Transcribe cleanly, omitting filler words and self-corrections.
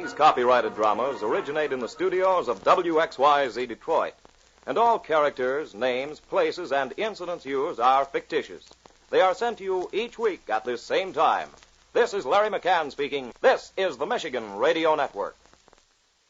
These copyrighted dramas originate in the studios of WXYZ Detroit, and all characters, names, places, and incidents used are fictitious. They are sent to you each week at this same time. This is Larry McCann speaking. This is the Michigan Radio Network.